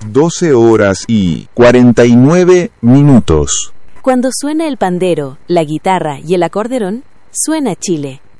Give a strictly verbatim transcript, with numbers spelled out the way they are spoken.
doce horas y cuarenta y nueve minutos. Cuando suena el pandero, la guitarra y el acordeón, suena Chile.